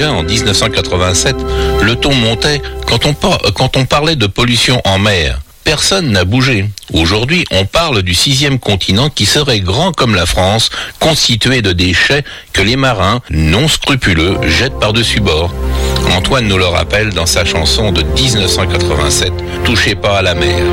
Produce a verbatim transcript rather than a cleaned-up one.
déjà en dix-neuf cent quatre-vingt-sept, le ton montait quand on, par- quand on parlait de pollution en mer. Personne n'a bougé. Aujourd'hui, on parle du sixième continent qui serait grand comme la France, constitué de déchets que les marins, non scrupuleux, jettent par-dessus bord. Antoine nous le rappelle dans sa chanson de dix-neuf cent quatre-vingt-sept, « Touchez pas à la mer ».